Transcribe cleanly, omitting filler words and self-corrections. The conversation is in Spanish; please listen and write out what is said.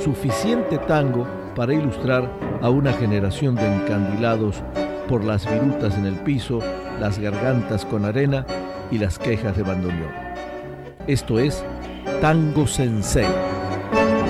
suficiente tango para ilustrar a una generación de encandilados por las virutas en el piso, las gargantas con arena y las quejas de bandoneón. Esto es Tango Sensei.